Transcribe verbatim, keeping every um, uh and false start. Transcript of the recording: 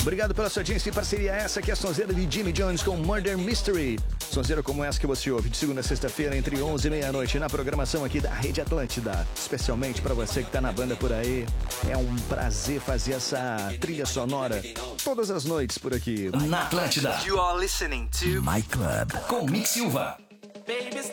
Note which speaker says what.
Speaker 1: Obrigado pela sua audiência e parceria. Essa aqui é a sonzeira de Jimmy Jones com Murder Mystery. Sonzeira como essa que você ouve de segunda a sexta-feira entre onze e meia-noite na programação aqui da Rede Atlântida. Especialmente pra você que tá na banda por aí. É um prazer fazer essa trilha sonora todas as noites por aqui.
Speaker 2: Na Atlântida.
Speaker 3: You are listening to
Speaker 2: My Club com Mick Silva.
Speaker 3: Baby,